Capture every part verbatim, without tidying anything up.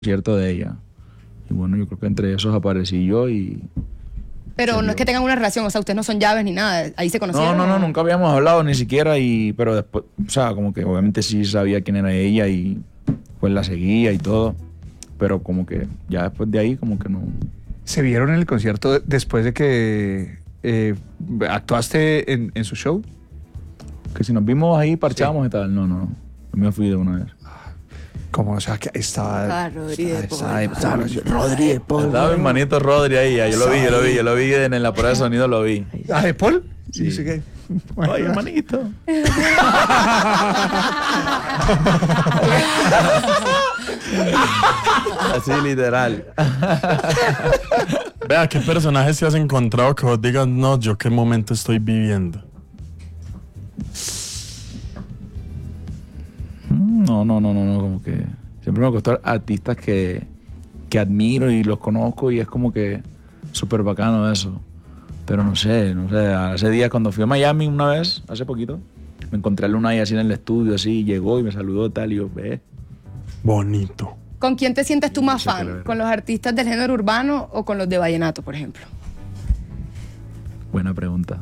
concierto de ella. Y bueno, yo creo que entre esos aparecí yo y... Pero no es que tengan una relación, o sea, ustedes no son llaves ni nada, ahí se conocieron. No, no, no, nunca habíamos hablado ni siquiera, y pero después, o sea, como que obviamente sí sabía quién era ella y pues la seguía y todo, pero como que ya después de ahí como que no... ¿Se vieron en el concierto después de que eh, actuaste en, en su show? Que si nos vimos ahí parchábamos Sí. y tal, no, no, no, yo me fui de una vez. Como, o sea, que estaba... Ah, Rodri de estaba- Paul. estaba- Rodri de Paul. Estaba mi hermanito Rodri ahí, yo lo vi, yo lo vi, yo lo vi en, en la prueba de sonido, lo vi. ¿Ah, de Paul? Sí. Dice que- Oye, hermanito. Así literal. Vea, ¿qué personajes se has encontrado que vos digas, no, yo qué momento estoy viviendo? No, no, no, no, no, como que siempre me costó artistas que, que admiro y los conozco y es como que súper bacano eso. Pero no sé, no sé, hace días cuando fui a Miami una vez, hace poquito, me encontré a Lunay así en el estudio, así, llegó y me saludó tal y yo, ve. Bonito. ¿Con quién te sientes tú más Sí, fan? claro. ¿Con los artistas del género urbano o con los de vallenato, por ejemplo? Buena pregunta.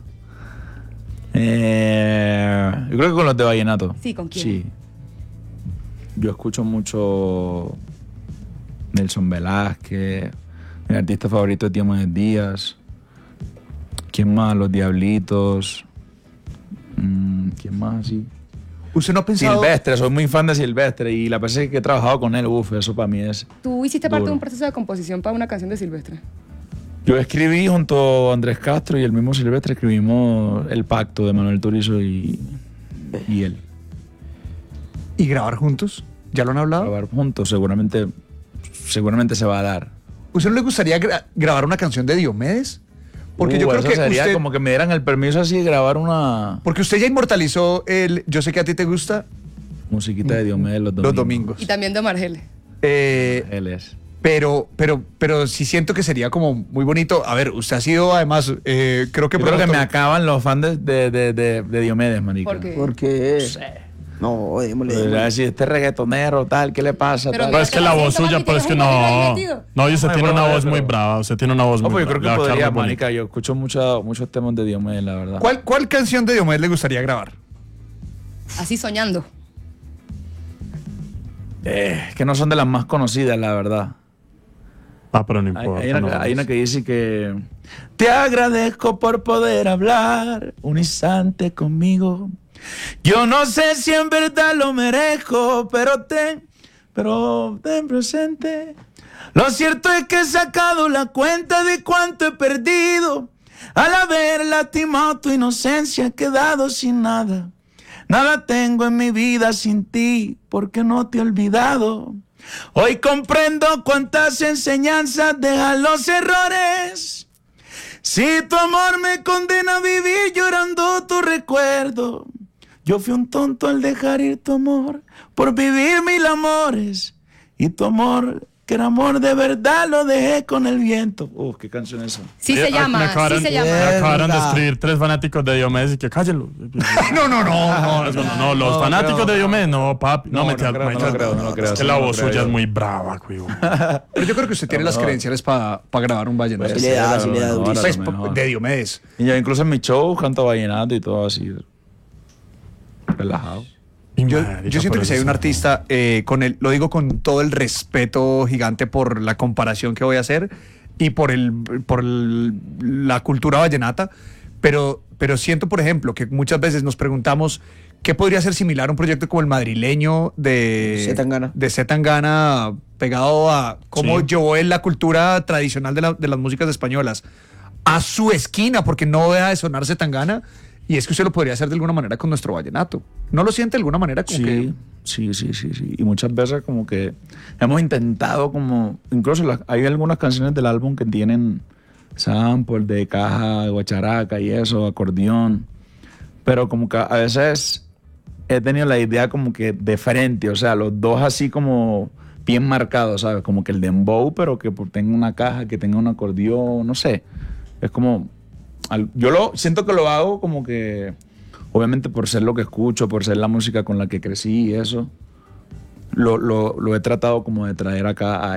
Eh, yo creo que con los de vallenato. Sí, ¿con quién? Sí. Yo escucho mucho Nelson Velázquez, mi artista favorito es Diomedes Díaz. ¿Quién más? Los Diablitos. Mm, ¿Quién más así? ¿Usted no ha pensado...? Silvestre, soy muy fan de Silvestre y la veces que he trabajado con él, uff, eso para mí es... ¿Tú hiciste parte duro. de un proceso de composición para una canción de Silvestre? Yo escribí junto a Andrés Castro y el mismo Silvestre, escribimos El Pacto de Manuel Turizo y, y él. ¿Y grabar juntos? ¿Ya lo han hablado? Grabar juntos, seguramente, seguramente se va a dar. ¿Usted no le gustaría gra- grabar una canción de Diomedes? Porque Uh, yo creo eso que sería usted... como que me dieran el permiso así de grabar una Porque usted ya inmortalizó el Yo sé que a ti te gusta musiquita de Diomedes los domingos. los domingos. Y también de Margele. Eh, Él es. pero, pero, pero sí siento que sería como muy bonito. A ver, usted ha sido además, eh, creo que... Yo creo que promotor- me acaban los fans de, de, de, de, de Diomedes, marica. ¿Por qué? Porque. No, démosle. Pues, démosle. así, este reggaetonero, tal, ¿qué le pasa? Pero tal. Pero es que la voz Siento, suya, papi, pero es que tienes un marido ahí no. metido. No, y usted Ay, tiene bueno, una voz pero- muy brava. Usted tiene una voz No, muy pues yo creo brava. que Le va a quedar podría, muy bonito. marica. Yo escucho mucha- muchos temas de Diomedes, la verdad. ¿Cuál, ¿Cuál canción de Diomedes le gustaría grabar? Así soñando. Eh, que no son de las más conocidas, la verdad. Ah, pero no Hay, importa. hay una, no. hay una que dice que te agradezco por poder hablar un instante conmigo. Yo no sé si en verdad lo merezco, pero ten, pero ten presente. Lo cierto es que he sacado la cuenta de cuánto he perdido. Al haber lastimado tu inocencia he quedado sin nada. Nada tengo en mi vida sin ti, porque no te he olvidado. Hoy comprendo cuántas enseñanzas dejan los errores. Si tu amor me condena a vivir llorando tu recuerdo, yo fui un tonto al dejar ir tu amor por vivir mil amores. Y tu amor, que era amor de verdad, lo dejé con el viento. Uf, qué canción es esa. Sí Oye, se llama, me acabaron, sí se Me llama. acabaron de Verdad. escribir tres fanáticos de Diomedes y que cállenlo. No, no, no. No, eso no, no, los No, fanáticos creo- de Diomedes, no, papi. No, No, me no queda- creo, me no queda- lo creo, no lo creo, Es que sí, la no lo voz creo suya yo. es muy brava, güey. Pero yo creo que usted tiene las No. credenciales para grabar un vallenato. Sí le da, sí le da Mejor, durísimo. Pues, a lo mejor. de Diomedes. Y yo incluso en mi show canto vallenato y todo así. Relajado. Y Yo, marica, yo siento por que si hay eso un sí. artista, eh, con el, lo digo con todo el respeto gigante por la comparación que voy a hacer y por, el, por el- la cultura vallenata, pero, pero siento, por ejemplo, que muchas veces nos preguntamos qué podría ser similar a un proyecto como el madrileño de Z Tangana. de Z Tangana, pegado a cómo Sí. llevó él la cultura tradicional de, la- de las músicas españolas a su esquina, porque no deja de sonar Z Tangana. Y es que usted lo podría hacer de alguna manera con nuestro vallenato. ¿No lo siente de alguna manera como que... Sí, sí, sí, sí, sí. Y muchas veces como que hemos intentado como... Incluso las- hay algunas canciones del álbum que tienen sample de caja, guacharaca y eso, acordeón. Pero como que a veces he tenido la idea como que de frente, o sea, los dos así como bien marcados, ¿sabes? Como que el dembow, pero que por- tenga una caja, que tenga un acordeón, no sé. Es como... al- Yo lo siento que lo hago como que... Obviamente por ser lo que escucho, por ser la música con la que crecí y eso, lo, lo, lo he tratado como de traer acá a